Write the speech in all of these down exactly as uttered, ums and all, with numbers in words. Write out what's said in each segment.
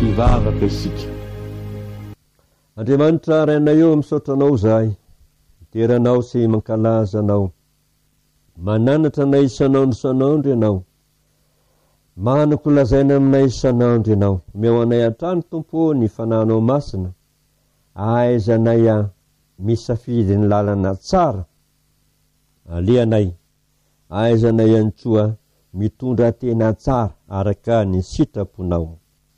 hivavaka isika. Andriamanitra rainay eo misaotranao zahay, iteranao sy mankalaza anao, mananatra anay isanandro isanandro ianao, manako lazaina aminay isanandro ianao. Omeo anay hatrany tompo ny fananao masina, aizanay a misafidy ny lalana tsara, aleanay aizanay antsoa mitondra tena tsara araka ny sitraponao.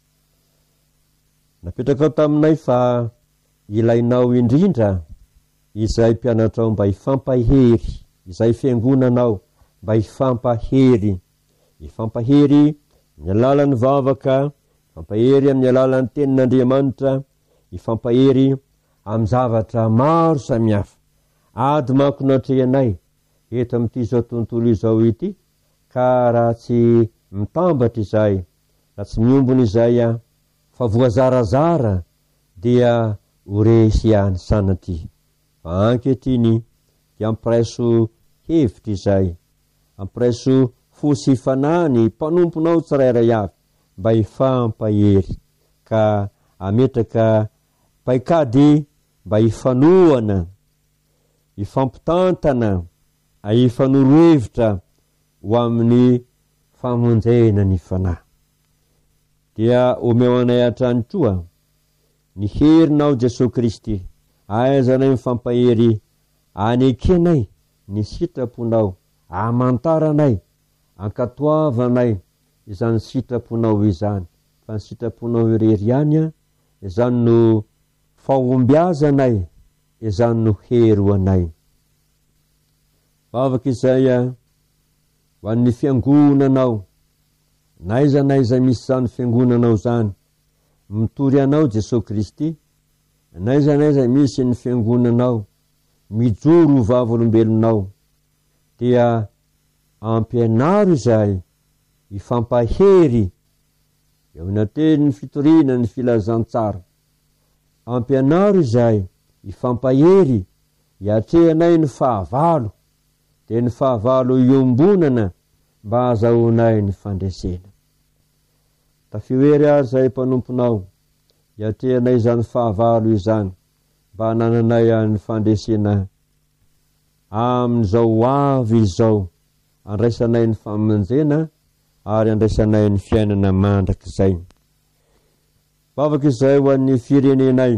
Napetraka taminay fa ilainao indrindra izay mpianatrao mba hifampahery, izay fiangonanao mba hifampahery, hifampahery amin'ny alalan'ny vavaka, hifampahery amin'ny alalan'ny tenin'Andriamanitra, hifampahery amin'ny zavatra maro samihafa. Ady manko natrehanay eto amin'ity tontolo izao ity, ka raha tsy mitambatra izay, raha tsy miombona izay a, fa voazarazara dia horesy ihany sanatry. Fa ankehitriny dia ampireso hevitra izay, ampireso fosy fanany mpanomponao tsirairay avy mba hifampahery, ka ametraka paikady mba hifanohana, hifampitantana, hifanorohevitra ho amin'ny famonjena ny fanahy. Dia omeo anay hatrany koa ny herinao Jesosy Kristy, aizanay mifampahery anekenay ny sitraponao, amantaranay, ankatoavanay izany sitraponao izany. Fa ny sitraponao irery ihany izany no fahombiazanay, izany no heroanay. Vavaka izay ho an'ny fiangonanao, naiza naiza misy zany fiangonanao zany, mitory anao Jesosy Kristy, naiza naiza misy ny fiangonanao mijoro vavolombelonao, dia ampianaro izay hifampahery eo nateny ny fitoriana ny filazantsara, ampianaro izay hifampahery hiatrehanay ny fahavalo, dia ny fahavalo iombonana mba azahoanay ny fandresena. Tafioery ary zay mpanomponao, hiatrehanay izany fahavalo izany mba hanananay ny fandresena amin'izao avy izao, andraisanay ny famonjena ary andraisanay ny fiainana mandrakizay. Vavaka izay ho an'ny firenenay,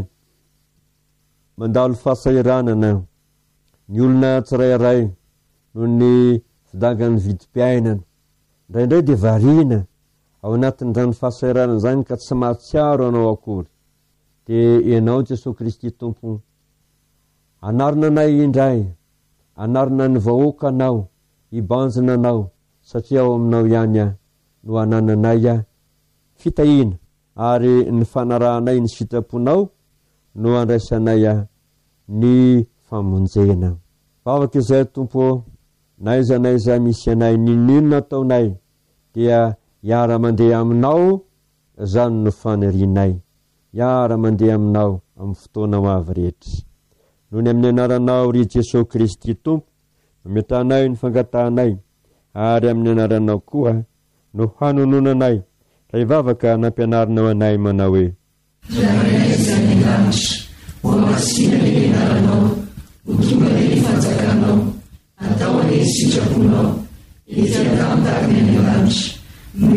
mandalo fahasairanana, ny olona tsirairay noho ny fidangan'ny vidim-piainana, indraindray dia variana ao anatin'izany fahasairanana zany ka tsy mahatsiaro anao akory. Dia ianao Jesosy Kristy Tompo, anarina anay indray, anarina ny vahoaka anao, hibanjina anao, satria ao aminao ihany no anananay fitahina, ary ny fanarahanay ny sitraponao no andraisanay ny famonjena. Vavaka izay Tompo, naiza naiza misy anay, ninona ataonay, dia hiara mandeha aminao zany no fanirianay, hiara mandeha aminao amin'ny fotoana ho avy rehetra. Noho ny amin'ny anaranao ry Jesosy Kristy Tompo, metanay ny fangatanay, ary amin'ny anaranao koa no hanononanay, raha hivavaka nampianarinao anay manao hoe: atao ane sitraponao, ity antamitaky ny lanitra.